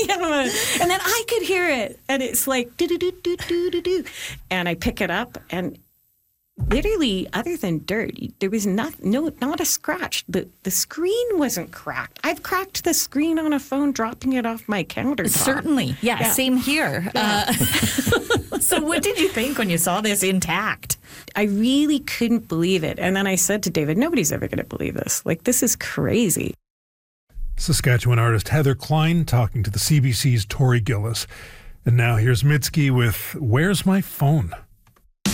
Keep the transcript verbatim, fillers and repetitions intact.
yeah. And then I could hear it. And it's like, do, do, do, do, do, do, do. And I pick it up, and literally, other than dirt, there was not, no, not a scratch. The the screen wasn't cracked. I've cracked the screen on a phone dropping it off my countertop. Certainly. Yeah, yeah. Same here. Yeah. Uh, so what did you think when you saw this intact? I really couldn't believe it. And then I said to David, nobody's ever going to believe this. Like, this is crazy. Saskatchewan artist Heather Klein talking to the C B C's Tori Gillis. And now here's Mitski with Where's My Phone?